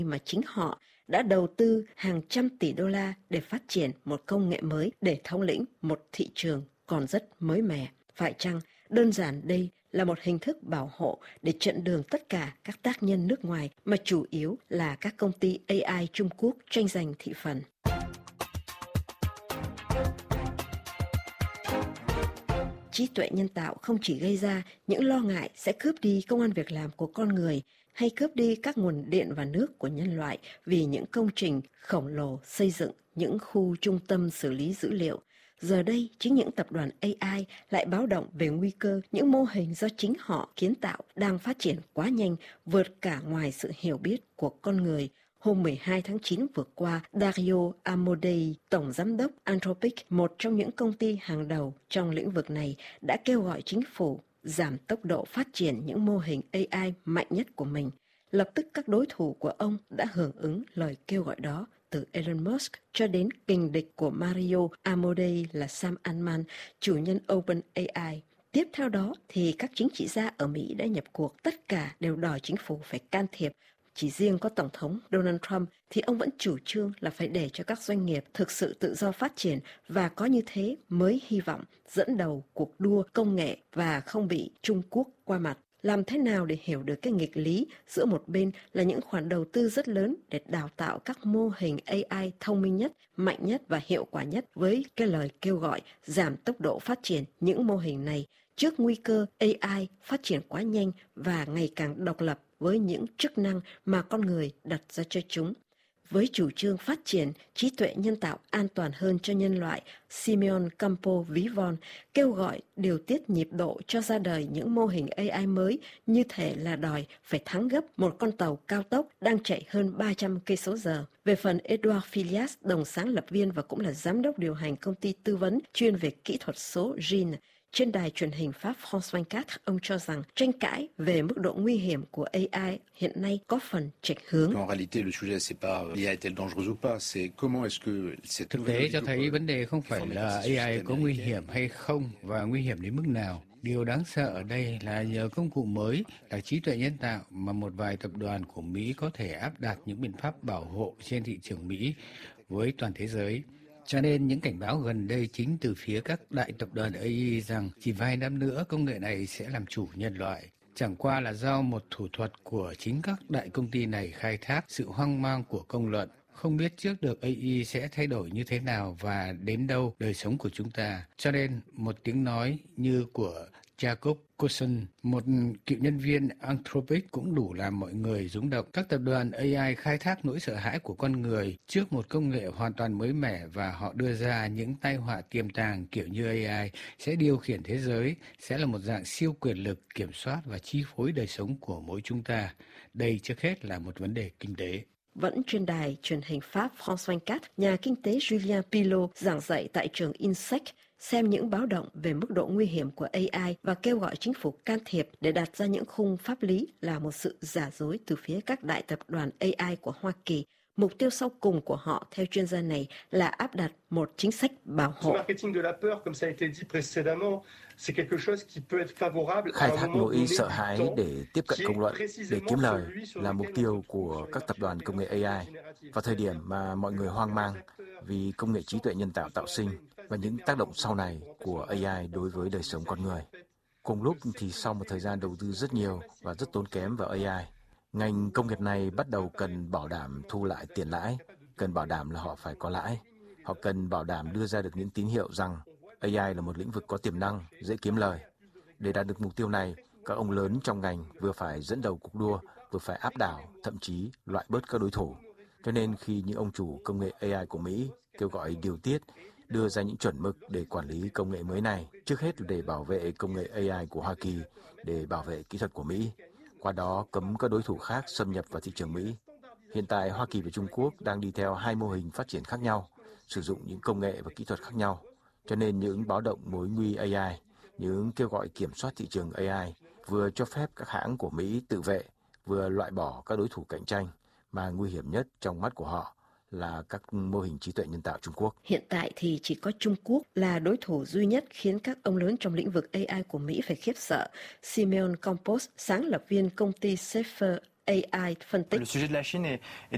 mà chính họ đã đầu tư hàng trăm tỷ đô la để phát triển một công nghệ mới để thống lĩnh một thị trường còn rất mới mẻ. Phải chăng đơn giản đây là một hình thức bảo hộ để chặn đường tất cả các tác nhân nước ngoài mà chủ yếu là các công ty AI Trung Quốc tranh giành thị phần? Trí tuệ nhân tạo không chỉ gây ra những lo ngại sẽ cướp đi công ăn việc làm của con người hay cướp đi các nguồn điện và nước của nhân loại vì những công trình khổng lồ xây dựng những khu trung tâm xử lý dữ liệu. Giờ đây, chính những tập đoàn AI lại báo động về nguy cơ những mô hình do chính họ kiến tạo đang phát triển quá nhanh, vượt cả ngoài sự hiểu biết của con người. Hôm 12 tháng 9 vừa qua, Dario Amodei, Tổng Giám đốc Anthropic, một trong những công ty hàng đầu trong lĩnh vực này, đã kêu gọi chính phủ giảm tốc độ phát triển những mô hình AI mạnh nhất của mình. Lập tức các đối thủ của ông đã hưởng ứng lời kêu gọi đó, từ Elon Musk cho đến kình địch của Mario Amodei là Sam Altman, chủ nhân OpenAI. Tiếp theo đó thì các chính trị gia ở Mỹ đã nhập cuộc, tất cả đều đòi chính phủ phải can thiệp. Chỉ riêng có Tổng thống Donald Trump thì ông vẫn chủ trương là phải để cho các doanh nghiệp thực sự tự do phát triển và có như thế mới hy vọng dẫn đầu cuộc đua công nghệ và không bị Trung Quốc qua mặt. Làm thế nào để hiểu được cái nghịch lý giữa một bên là những khoản đầu tư rất lớn để đào tạo các mô hình AI thông minh nhất, mạnh nhất và hiệu quả nhất với cái lời kêu gọi giảm tốc độ phát triển những mô hình này trước nguy cơ AI phát triển quá nhanh và ngày càng độc lập với những chức năng mà con người đặt ra cho chúng. Với chủ trương phát triển trí tuệ nhân tạo an toàn hơn cho nhân loại, Simeon Campo ví von kêu gọi điều tiết nhịp độ cho ra đời những mô hình AI mới như thể là đòi phải thắng gấp một con tàu cao tốc đang chạy hơn 300 cây số giờ. Về phần Edouard Philias, đồng sáng lập viên và cũng là giám đốc điều hành công ty tư vấn chuyên về kỹ thuật số GIN, trên đài truyền hình Pháp France 24, ông cho rằng tranh cãi về mức độ nguy hiểm của AI hiện nay có phần chệch hướng. Thực tế cho thấy vấn đề không phải là AI có nguy hiểm hay không và nguy hiểm đến mức nào. Điều đáng sợ ở đây là nhờ công cụ mới là trí tuệ nhân tạo mà một vài tập đoàn của Mỹ có thể áp đặt những biện pháp bảo hộ trên thị trường Mỹ với toàn thế giới. Cho nên những cảnh báo gần đây chính từ phía các đại tập đoàn AI rằng chỉ vài năm nữa công nghệ này sẽ làm chủ nhân loại. Chẳng qua là do một thủ thuật của chính các đại công ty này khai thác sự hoang mang của công luận, không biết trước được AI sẽ thay đổi như thế nào và đến đâu đời sống của chúng ta. Cho nên một tiếng nói như của Jacob Coulson, một cựu nhân viên Anthropic cũng đủ làm mọi người rúng động. Các tập đoàn AI khai thác nỗi sợ hãi của con người trước một công nghệ hoàn toàn mới mẻ và họ đưa ra những tai họa tiềm tàng kiểu như AI sẽ điều khiển thế giới, sẽ là một dạng siêu quyền lực kiểm soát và chi phối đời sống của mỗi chúng ta. Đây trước hết là một vấn đề kinh tế. Vẫn trên đài truyền hình Pháp France 24, nhà kinh tế Julien Pilot giảng dạy tại trường INSEC xem những báo động về mức độ nguy hiểm của AI và kêu gọi chính phủ can thiệp để đặt ra những khung pháp lý là một sự giả dối từ phía các đại tập đoàn AI của Hoa Kỳ. Mục tiêu sau cùng của họ, theo chuyên gia này, là áp đặt một chính sách bảo hộ. Khai thác nỗi sợ hãi để tiếp cận công luận, để kiếm lời là mục tiêu của các tập đoàn công nghệ AI vào thời điểm mà mọi người hoang mang vì công nghệ trí tuệ nhân tạo tạo sinh và những tác động sau này của AI đối với đời sống con người. Cùng lúc thì sau một thời gian đầu tư rất nhiều và rất tốn kém vào AI, ngành công nghiệp này bắt đầu cần bảo đảm thu lại tiền lãi, cần bảo đảm là họ phải có lãi. Họ cần bảo đảm đưa ra được những tín hiệu rằng AI là một lĩnh vực có tiềm năng, dễ kiếm lời. Để đạt được mục tiêu này, các ông lớn trong ngành vừa phải dẫn đầu cuộc đua, vừa phải áp đảo, thậm chí loại bớt các đối thủ. Cho nên khi những ông chủ công nghệ AI của Mỹ kêu gọi điều tiết, đưa ra những chuẩn mực để quản lý công nghệ mới này, trước hết là để bảo vệ công nghệ AI của Hoa Kỳ, để bảo vệ kỹ thuật của Mỹ, qua đó cấm các đối thủ khác xâm nhập vào thị trường Mỹ. Hiện tại, Hoa Kỳ và Trung Quốc đang đi theo hai mô hình phát triển khác nhau, sử dụng những công nghệ và kỹ thuật khác nhau. Cho nên những báo động mối nguy AI, những kêu gọi kiểm soát thị trường AI vừa cho phép các hãng của Mỹ tự vệ, vừa loại bỏ các đối thủ cạnh tranh, mà nguy hiểm nhất trong mắt của họ là các mô hình trí tuệ nhân tạo Trung Quốc. Hiện tại thì chỉ có Trung Quốc là đối thủ duy nhất khiến các ông lớn trong lĩnh vực AI của Mỹ phải khiếp sợ. Simeon Campos, sáng lập viên công ty Safer AI phân tích.